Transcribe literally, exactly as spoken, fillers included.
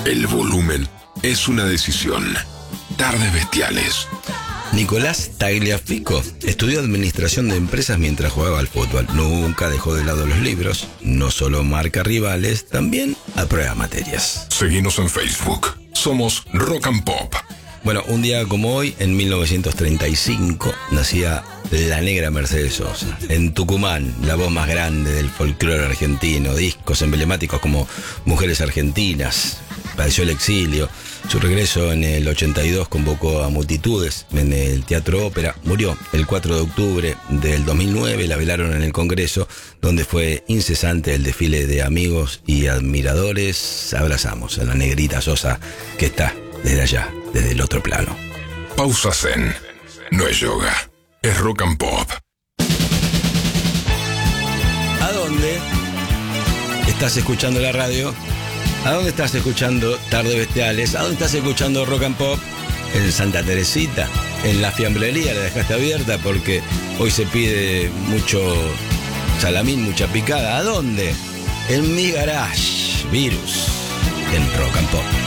El volumen es una decisión. Tardes Bestiales. Nicolás Tagliafico estudió administración de empresas mientras jugaba al fútbol. Nunca dejó de lado los libros. No solo marca rivales, también aprueba materias. Seguinos en Facebook. Somos Rock and Pop. Bueno, un día como hoy, en mil novecientos treinta y cinco, nacía la negra Mercedes Sosa. En Tucumán, la voz más grande del folclore argentino. Discos emblemáticos como Mujeres Argentinas. Padeció el exilio. Su regreso en el ochenta y dos convocó a multitudes en el Teatro Ópera. Murió el cuatro de octubre del dos mil nueve. La velaron en el Congreso, donde fue incesante el desfile de amigos y admiradores. Abrazamos a la negrita Sosa, que está desde allá, desde el otro plano. Pausa Zen. No es yoga, es Rock and Pop. ¿A dónde estás escuchando la radio? ¿A dónde estás escuchando Tardes Bestiales? ¿A dónde estás escuchando Rock and Pop? En Santa Teresita, en la fiambrería, la dejaste abierta porque hoy se pide mucho salamín, mucha picada. ¿A dónde? En mi garage, Virus, en Rock and Pop.